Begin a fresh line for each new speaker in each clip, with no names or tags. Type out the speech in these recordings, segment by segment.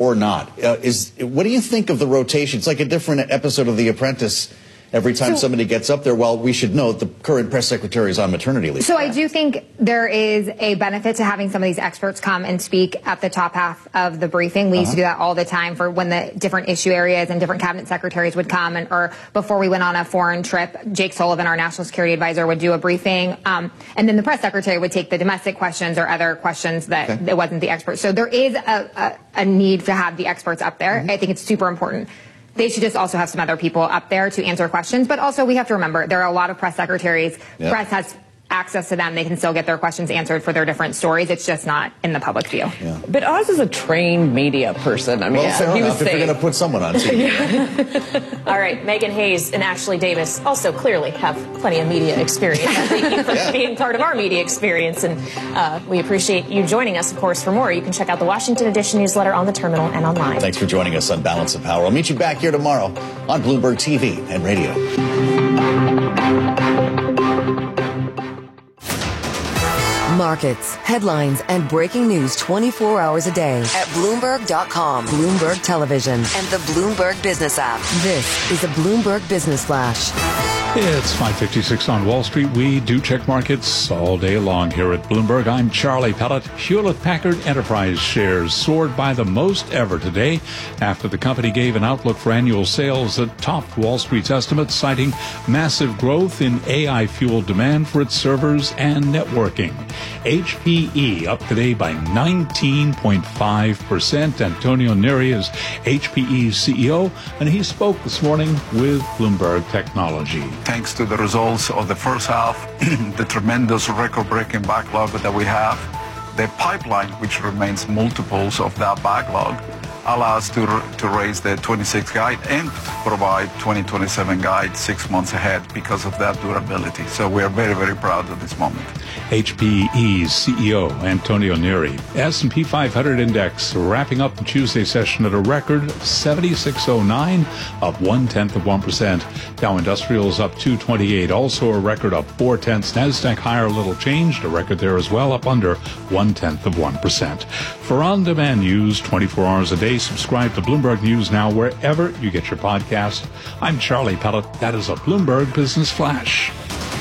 or not? What do you think of the rotation? It's like a different episode of The Apprentice every time somebody gets up there. Well, we should note the current press secretary is on maternity leave.
So I do think there is a benefit to having some of these experts come and speak at the top half of the briefing. We used to do that all the time for when the different issue areas and different cabinet secretaries would come, or before we went on a foreign trip, Jake Sullivan, our national security advisor, would do a briefing. And then the press secretary would take the domestic questions or other questions that it wasn't the expert. So there is a need to have the experts up there. I think it's super important. They should just also have some other people up there to answer questions. But also we have to remember there are a lot of press secretaries. Press has access to them. They can still get their questions answered for their different stories. It's just not in the public view.
But Oz is a trained media person. I mean,
he was saying, if you're going to put someone on TV.
All right, Megan Hayes and Ashley Davis also clearly have plenty of media experience. Thank you for being part of our media experience. And we appreciate you joining us, of course. For more, you can check out the Washington Edition newsletter on the terminal and online.
Thanks for joining us on Balance of Power. I'll meet you back here tomorrow on Bloomberg TV and radio.
Markets, headlines, and breaking news 24 hours a day at Bloomberg.com, Bloomberg Television, and the Bloomberg Business app. This is a Bloomberg Business Flash.
It's 5:56 on Wall Street. We do check markets all day long here at Bloomberg. I'm Charlie Pellet. Hewlett-Packard Enterprise shares soared by the most ever today after the company gave an outlook for annual sales that topped Wall Street's estimates, citing massive growth in AI-fueled demand for its servers and networking. HPE up today by 19.5%. Antonio Neri is HPE's CEO, and he spoke this morning with Bloomberg Technology.
Thanks to the results of the first half, the tremendous record-breaking backlog that we have, the pipeline, which remains multiples of that backlog, allow us to raise the 26 guide and provide 2027 guide 6 months ahead because of that durability. So we are very, very proud of this moment.
HPE's CEO, Antonio Neri. S&P 500 index wrapping up the Tuesday session at a record 7609, up 0.1%. Dow Industrials up 228, also a record up 0.4. NASDAQ higher, little changed, a record there as well, up under 0.1%. For on-demand news 24 hours a day, subscribe to Bloomberg News Now wherever you get your podcast. I'm Charlie Pellet. That is a Bloomberg Business Flash.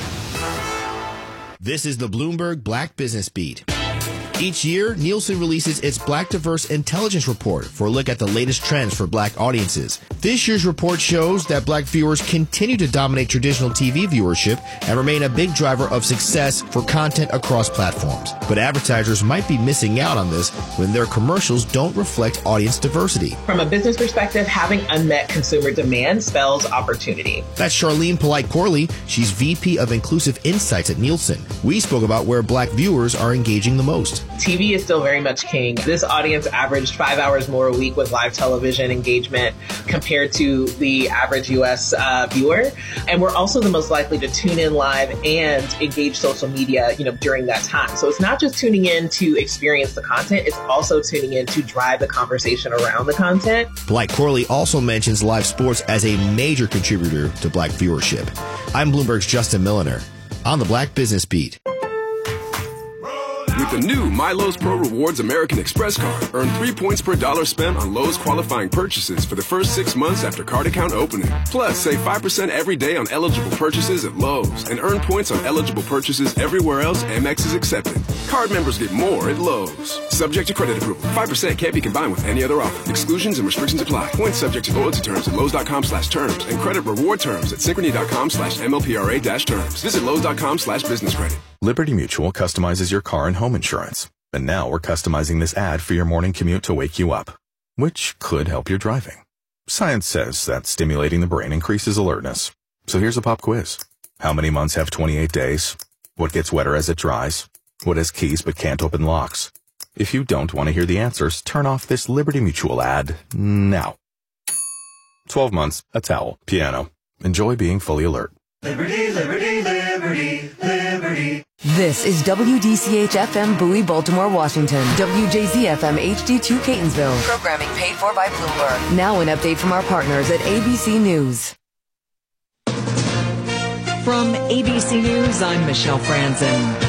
This is the Bloomberg Black Business Beat. Each year, Nielsen releases its Black Diverse Intelligence Report for a look at the latest trends for Black audiences. This year's report shows that Black viewers continue to dominate traditional TV viewership and remain a big driver of success for content across platforms. But advertisers might be missing out on this when their commercials don't reflect audience diversity.
From a business perspective, having unmet consumer demand spells opportunity.
That's Charlene Polite-Corley. She's VP of Inclusive Insights at Nielsen. We spoke about where Black viewers are engaging the most.
TV is still very much king. This audience averaged 5 hours more a week with live television engagement compared to the average U.S. viewer. And we're also the most likely to tune in live and engage social media, during that time. So it's not just tuning in to experience the content, it's also tuning in to drive the conversation around the content.
Polite-Corley also mentions live sports as a major contributor to Black viewership. I'm Bloomberg's Justin Milliner on the Black Business Beat.
With the new My Lowe's Pro Rewards American Express card, earn 3 points per dollar spent on Lowe's qualifying purchases for the first 6 months after card account opening. Plus, save 5% every day on eligible purchases at Lowe's and earn points on eligible purchases everywhere else Amex is accepted. Card members get more at Lowe's. Subject to credit approval. 5% can't be combined with any other offer. Exclusions and restrictions apply. Points subject to loyalty terms at Lowe's.com/terms and credit reward terms at Synchrony.com/MLPRA-terms. Visit Lowe's.com/business credit.
Liberty Mutual customizes your car and home insurance. And now we're customizing this ad for your morning commute to wake you up, which could help your driving. Science says that stimulating the brain increases alertness. So here's a pop quiz. How many months have 28 days? What gets wetter as it dries? What has keys but can't open locks? If you don't want to hear the answers, turn off this Liberty Mutual ad now. 12 months, a towel, piano. Enjoy being fully alert.
Liberty, liberty, liberty, liberty.
This is WDCH-FM Bowie, Baltimore, Washington. WJZ-FM HD2 Catonsville. Programming paid for by Bloomberg. Now an update from our partners at ABC News.
From ABC News, I'm Michelle Franzen. Polls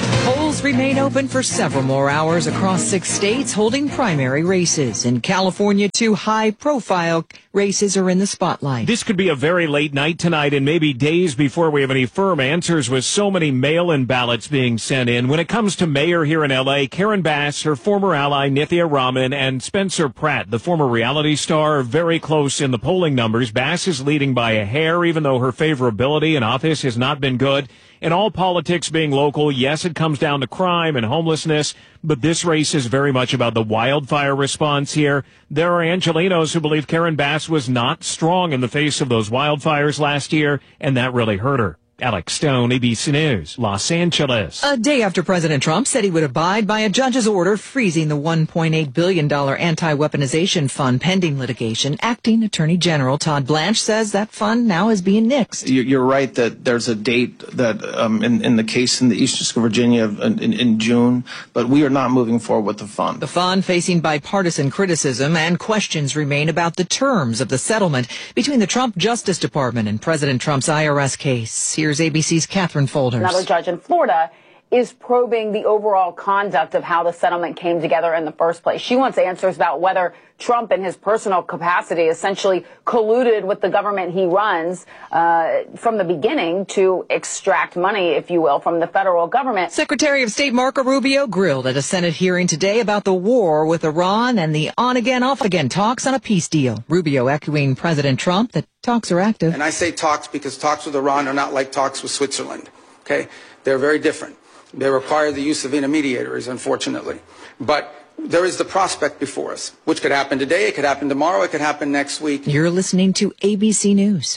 polls remain open for several more hours across 6 states holding primary races. In California, 2 high-profile races are in the spotlight.
This could be a very late night tonight and maybe days before we have any firm answers with so many mail-in ballots being sent in. When it comes to mayor here in L.A., Karen Bass, her former ally Nithya Raman, and Spencer Pratt, the former reality star, are very close in the polling numbers. Bass is leading by a hair, even though her favorability in office has not been good. In all politics being local, yes, it comes down to crime and homelessness, but this race is very much about the wildfire response here. There are Angelenos who believe Karen Bass was not strong in the face of those wildfires last year, and that really hurt her. Alex Stone, ABC News, Los Angeles.
A day after President Trump said he would abide by a judge's order freezing the $1.8 billion anti-weaponization fund pending litigation, Acting Attorney General Todd Blanche says that fund now is being nixed.
You're right that there's a date that in the case in the Eastern District of Virginia in June, but we are not moving forward with the fund.
The fund facing bipartisan criticism, and questions remain about the terms of the settlement between the Trump Justice Department and President Trump's IRS case. Here's ABC's Catherine Folders.
Another judge in Florida is probing the overall conduct of how the settlement came together in the first place. She wants answers about whether Trump in his personal capacity essentially colluded with the government he runs from the beginning to extract money, if you will, from the federal government.
Secretary of State Marco Rubio grilled at a Senate hearing today about the war with Iran and the on-again, off-again talks on a peace deal. Rubio echoing President Trump that talks are active.
And I say talks because talks with Iran are not like talks with Switzerland, okay? They're very different. They require the use of intermediaries, unfortunately. But there is the prospect before us, which could happen today, it could happen tomorrow, it could happen next week.
You're listening to ABC News.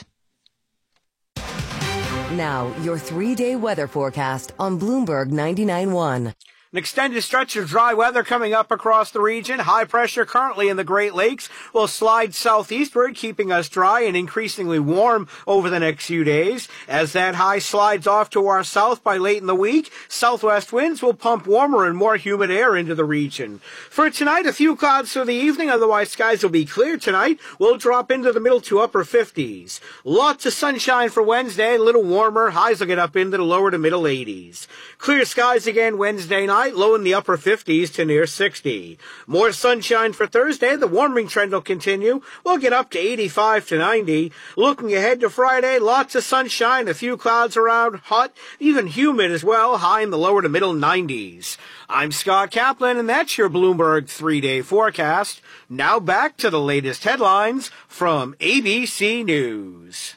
Now, your 3-day weather forecast on Bloomberg 99.1.
An extended stretch of dry weather coming up across the region. High pressure currently in the Great Lakes will slide southeastward, keeping us dry and increasingly warm over the next few days. As that high slides off to our south by late in the week, southwest winds will pump warmer and more humid air into the region. For tonight, a few clouds through the evening, otherwise skies will be clear tonight. We'll drop into the middle to upper 50s. Lots of sunshine for Wednesday, a little warmer. Highs will get up into the lower to middle 80s. Clear skies again Wednesday night. Low in the upper 50s to near 60. More sunshine for Thursday. The warming trend will continue. We'll get up to 85 to 90. Looking ahead to Friday, lots of sunshine, a few clouds around, hot, even humid as well, high in the lower to middle 90s. I'm Scott Kaplan, and that's your Bloomberg 3-day forecast. Now back to the latest headlines from ABC News.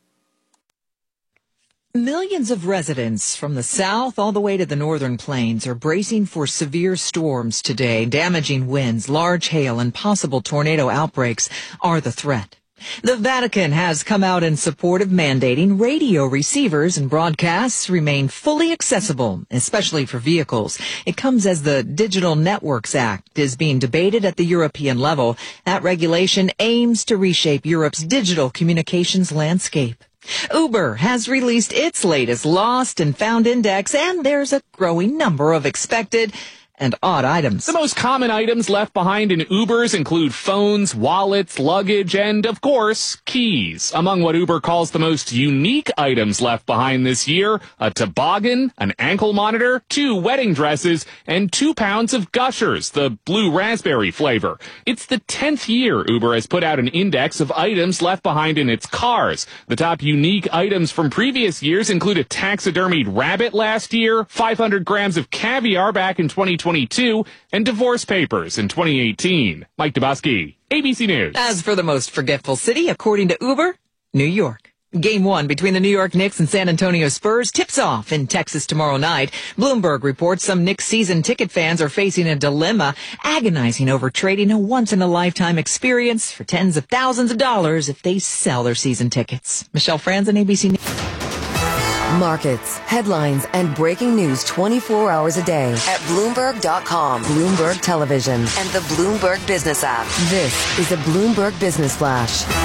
Millions of residents from the south all the way to the northern plains are bracing for severe storms today. Damaging winds, large hail, and possible tornado outbreaks are the threat. The Vatican has come out in support of mandating radio receivers and broadcasts remain fully accessible, especially for vehicles. It comes as the Digital Networks Act is being debated at the European level. That regulation aims to reshape Europe's digital communications landscape. Uber has released its latest lost and found index, and there's a growing number of expected and odd items.
The most common items left behind in Ubers include phones, wallets, luggage, and, of course, keys. Among what Uber calls the most unique items left behind this year, a toboggan, an ankle monitor, 2 wedding dresses, and 2 pounds of Gushers, the blue raspberry flavor. It's the 10th year Uber has put out an index of items left behind in its cars. The top unique items from previous years include a taxidermied rabbit last year, 500 grams of caviar back in 2022, and divorce papers in 2018. Mike Dubosky, ABC News.
As for the most forgetful city, according to Uber, New York. Game 1 between the New York Knicks and San Antonio Spurs tips off in Texas tomorrow night. Bloomberg reports some Knicks season ticket fans are facing a dilemma, agonizing over trading a once-in-a-lifetime experience for tens of thousands of dollars if they sell their season tickets. Michelle Franzen, ABC News.
Markets, headlines, and breaking news 24 hours a day at Bloomberg.com, Bloomberg Television, and the Bloomberg Business app. This is a Bloomberg Business Flash.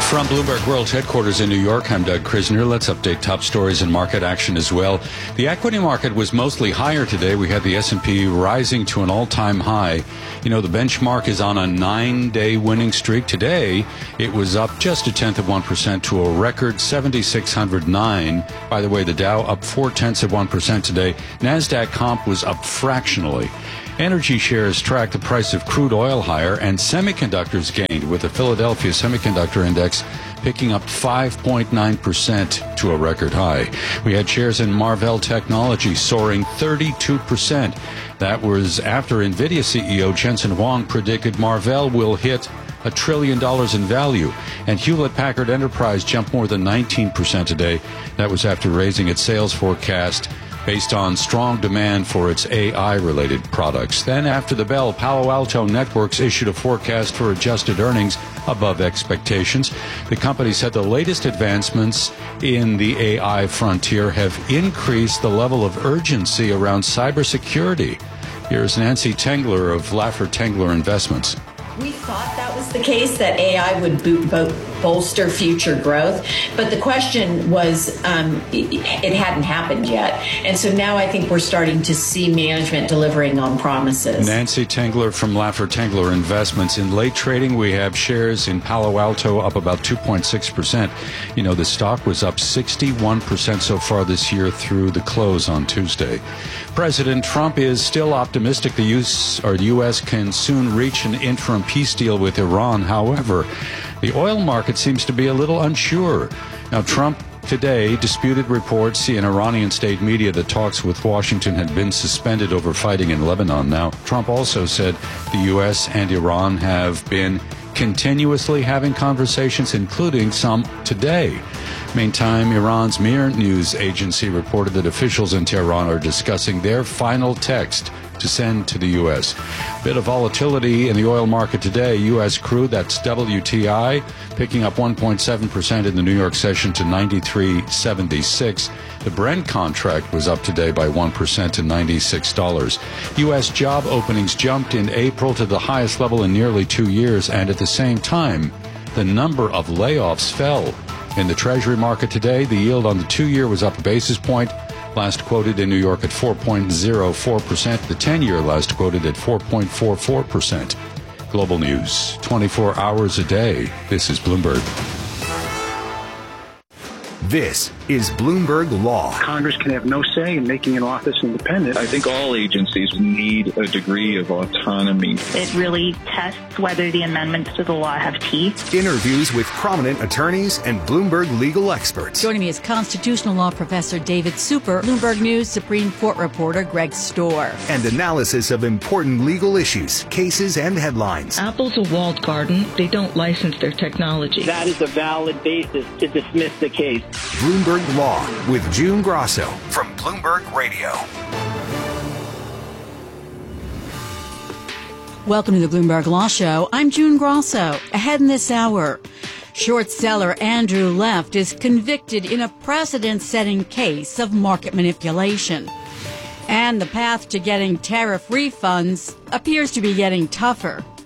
From Bloomberg World Headquarters in New York, I'm Doug Krisner. Let's update top stories and market action as well. The equity market was mostly higher today. We had the S&P rising to an all-time high. You know, the benchmark is on a 9-day winning streak. Today, it was up just 0.1% to a record 7,609. By the way, the Dow up 0.4% today. NASDAQ comp was up fractionally. Energy shares tracked the price of crude oil higher, and semiconductors gained, with the Philadelphia Semiconductor Index picking up 5.9% to a record high. We had shares in Marvell Technology soaring 32%. That was after NVIDIA CEO Jensen Huang predicted Marvell will hit $1 trillion in value. And Hewlett-Packard Enterprise jumped more than 19% today. That was after raising its sales forecast based on strong demand for its AI-related products. Then after the bell, Palo Alto Networks issued a forecast for adjusted earnings above expectations. The company said the latest advancements in the AI frontier have increased the level of urgency around cybersecurity. Here's Nancy Tengler of Laffer Tengler Investments.
We thought that was the case, that AI would bolster future growth. But the question was, it hadn't happened yet. And so now I think we're starting to see management delivering on promises.
Nancy Tengler from Laffer Tengler Investments. In late trading, we have shares in Palo Alto up about 2.6%. You know, the stock was up 61% so far this year through the close on Tuesday. President Trump is still optimistic the U.S. can soon reach an interim peace deal with Iran. However, the oil market seems to be a little unsure. Now, Trump today disputed reports in Iranian state media that talks with Washington had been suspended over fighting in Lebanon. Now, Trump also said the U.S. and Iran have been continuously having conversations, including some today. Meantime, Iran's Mir news agency reported that officials in Tehran are discussing their final text to send to the U.S. Bit of volatility in the oil market today. U.S. crude, that's WTI, picking up 1.7% in the New York session to 93.76. The Brent contract was up today by 1% to $96. U.S. job openings jumped in April to the highest level in nearly 2 years, and at the same time, the number of layoffs fell. In the Treasury market today, the yield on the 2-year was up a basis point, last quoted in New York at 4.04%. The 10-year last quoted at 4.44%. Global news, 24 hours a day. This is Bloomberg.
This is Bloomberg Law.
Congress can have no say in making an office independent.
I think all agencies need a degree of autonomy.
It really tests whether the amendments to the law have teeth.
Interviews with prominent attorneys and Bloomberg legal experts.
Joining me is constitutional law professor David Super, Bloomberg News Supreme Court reporter Greg Storr.
And analysis of important legal issues, cases, and headlines.
Apple's a walled garden. They don't license their technology.
That is a valid basis to dismiss the case.
Bloomberg Law with June Grosso from Bloomberg Radio.
Welcome to the Bloomberg Law Show. I'm June Grosso. Ahead in this hour, short seller Andrew Left is convicted in a precedent-setting case of market manipulation. And the path to getting tariff refunds appears to be getting tougher.